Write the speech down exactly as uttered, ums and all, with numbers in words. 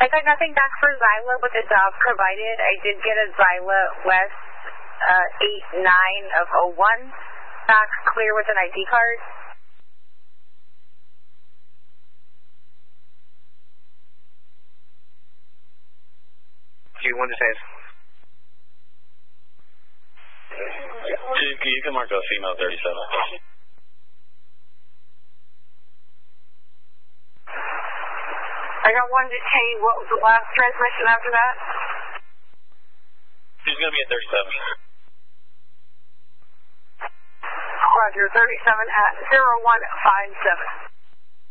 I got nothing back for Zyla with the job provided. I did get a Zyla West uh, eight nine of oh one back clear with an I D card. two one to say. You can mark a female thirty-seven. I got one to change. What was the last transmission after that? She's going to be at thirty-seven. Roger, thirty-seven at zero one five seven.